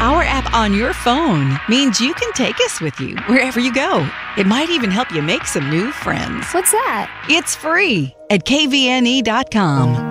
Our app on your phone means you can take us with you wherever you go. It might even help you make some new friends. What's that? It's free at kvne.com.